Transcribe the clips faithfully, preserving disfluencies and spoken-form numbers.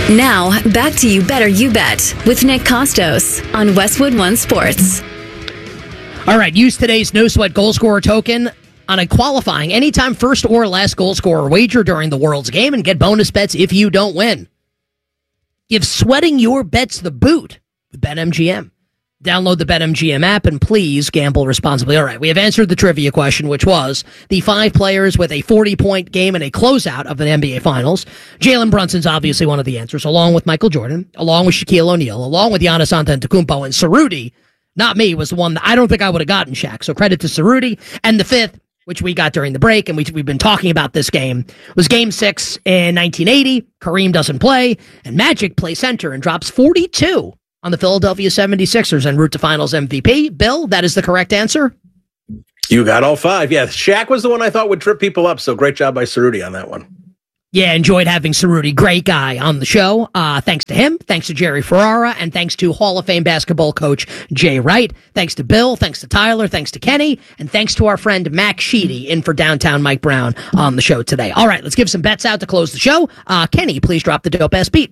Now, back to You Better You Bet with Nick Costos on Westwood One Sports. All right, use today's No Sweat goal scorer token on a qualifying anytime first or last goal scorer wager during the World's game and get bonus bets if you don't win. Give sweating your bets the boot with BetMGM. Download the BetMGM app and please gamble responsibly. All right, we have answered the trivia question, which was the five players with a forty-point game and a closeout of the N B A Finals. Jalen Brunson's obviously one of the answers, along with Michael Jordan, along with Shaquille O'Neal, along with Giannis Antetokounmpo, and Cerruti, not me, was the one that I don't think I would have gotten, Shaq. So credit to Cerruti. And the fifth, which we got during the break, and we, we've been talking about this game, was Game six in nineteen eighty. Kareem doesn't play, and Magic plays center and drops forty-two on the Philadelphia seventy-sixers en route to Finals M V P. Bill, that is the correct answer? You got all five. Yeah, Shaq was the one I thought would trip people up, so great job by Cerruti on that one. Yeah, enjoyed having Cerruti, great guy, on the show. Uh, thanks to him, thanks to Jerry Ferrara, and thanks to Hall of Fame basketball coach Jay Wright. Thanks to Bill, thanks to Tyler, thanks to Kenny, and thanks to our friend Mac Sheedy in for downtown Mike Brown on the show today. All right, let's give some bets out to close the show. Uh, Kenny, please drop the dope-ass beat.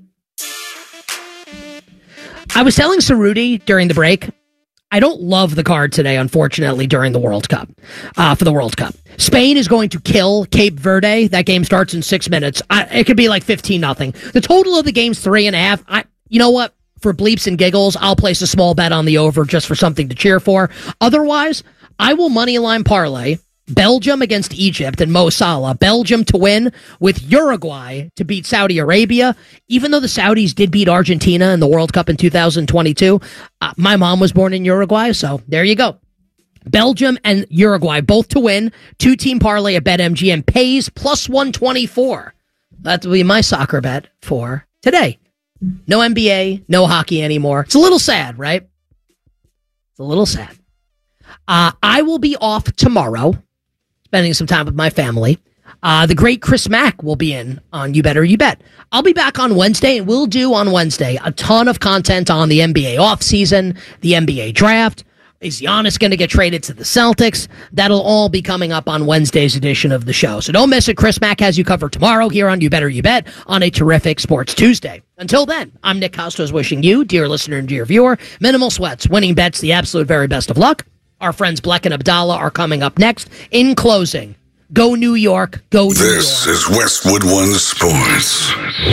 I was telling Cerruti during the break, I don't love the card today, unfortunately, during the World Cup, uh, for the World Cup. Spain is going to kill Cape Verde. That game starts in six minutes. I, it could be like fifteen nothing. The total of the game's three and a half. I, you know what? For bleeps and giggles, I'll place a small bet on the over just for something to cheer for. Otherwise, I will moneyline parlay Belgium against Egypt and Mo Salah. Belgium to win with Uruguay to beat Saudi Arabia. Even though the Saudis did beat Argentina in the World Cup in two thousand twenty-two, uh, my mom was born in Uruguay, so there you go. Belgium and Uruguay both to win. Two-team parlay at BetMGM pays plus one twenty-four. That will be my soccer bet for today. No N B A, no hockey anymore. It's a little sad, right? It's a little sad. Uh, I will be off tomorrow, spending some time with my family. Uh, the great Chris Mack will be in on You Better You Bet. I'll be back on Wednesday, and we'll do on Wednesday a ton of content on the N B A offseason, the N B A draft. Is Giannis going to get traded to the Celtics? That'll all be coming up on Wednesday's edition of the show. So don't miss it. Chris Mack has you covered tomorrow here on You Better You Bet on a terrific Sports Tuesday. Until then, I'm Nick Costos wishing you, dear listener and dear viewer, minimal sweats, winning bets, the absolute very best of luck. Our friends Bleck and Abdallah are coming up next. In closing, go New York, go New York. This is Westwood One Sports.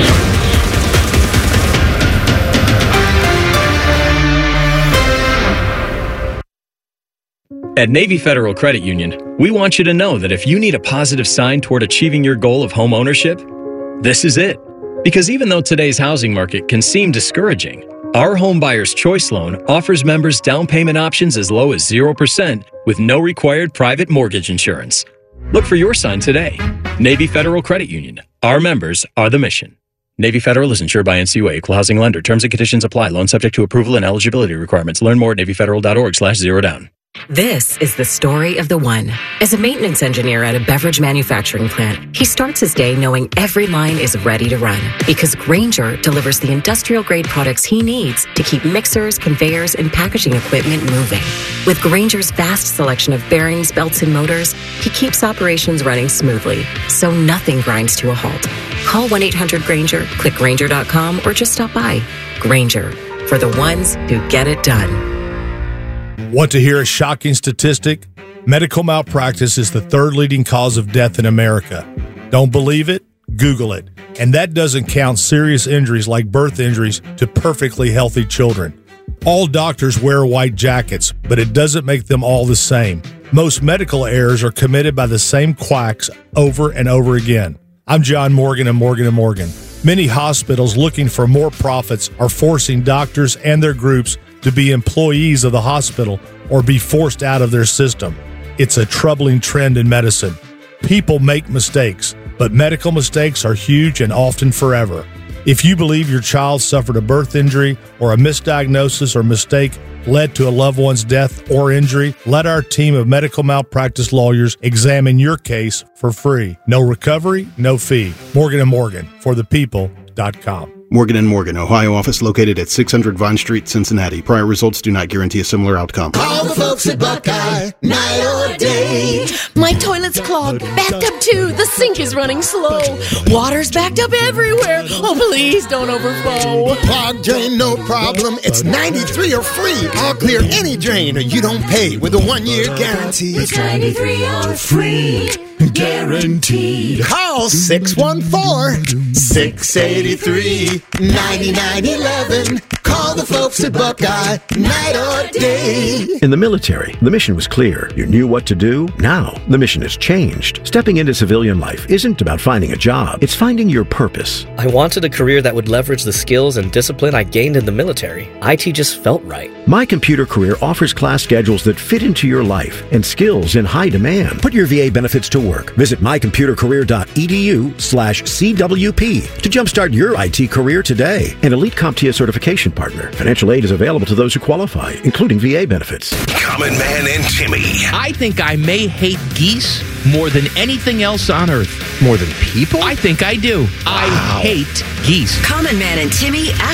At Navy Federal Credit Union, we want you to know that if you need a positive sign toward achieving your goal of home ownership, this is it. Because even though today's housing market can seem discouraging, our Home Buyer's Choice Loan offers members down payment options as low as zero percent with no required private mortgage insurance. Look for your sign today. Navy Federal Credit Union. Our members are the mission. Navy Federal is insured by N C U A, equal housing lender. Terms and conditions apply. Loan subject to approval and eligibility requirements. Learn more at NavyFederal.org slash zero down. This is the story of the one. As a maintenance engineer at a beverage manufacturing plant, he starts his day knowing every line is ready to run because Grainger delivers the industrial-grade products he needs to keep mixers, conveyors, and packaging equipment moving. With Grainger's vast selection of bearings, belts, and motors, he keeps operations running smoothly, so nothing grinds to a halt. Call one eight hundred Grainger, click Grainger dot com, or just stop by. Grainger, for the ones who get it done. Want to hear a shocking statistic? Medical malpractice is the third leading cause of death in America. Don't believe it? Google it. And that doesn't count serious injuries like birth injuries to perfectly healthy children. All doctors wear white jackets, but it doesn't make them all the same. Most medical errors are committed by the same quacks over and over again. I'm John Morgan of Morgan and Morgan. Many hospitals looking for more profits are forcing doctors and their groups to be employees of the hospital or be forced out of their system. It's a troubling trend in medicine. People make mistakes, but medical mistakes are huge and often forever. If you believe your child suffered a birth injury or a misdiagnosis or mistake led to a loved one's death or injury, let our team of medical malpractice lawyers examine your case for free. No recovery, no fee. Morgan and Morgan, for the people dot com. Morgan and Morgan, Ohio office located at six hundred Vine Street, Cincinnati. Prior results do not guarantee a similar outcome. Call the folks at Buckeye, night or day. My toilet's clogged, backed up too. The sink is running slow. Water's backed up everywhere. Oh, please don't overflow. Clogged drain, no problem. It's ninety-three or free. I'll clear any drain or you don't pay with a one-year guarantee. It's ninety-three or free. Guaranteed. Call six one four, six eight three, nine nine one one. Call the folks at Buckeye, night or day. In the military, the mission was clear. You knew what to do. Now, the mission has changed. Stepping into civilian life isn't about finding a job. It's finding your purpose. I wanted a career that would leverage the skills and discipline I gained in the military. I T just felt right. My Computer Career offers class schedules that fit into your life and skills in high demand. Put your V A benefits to work. Visit mycomputercareer.edu slash CWP to jumpstart your I T career today. An Elite CompTIA certification partner. Financial aid is available to those who qualify, including V A benefits. Common Man and Timmy. I think I may hate geese more than anything else on earth. More than people? I think I do. Wow. I hate geese. Common Man and Timmy.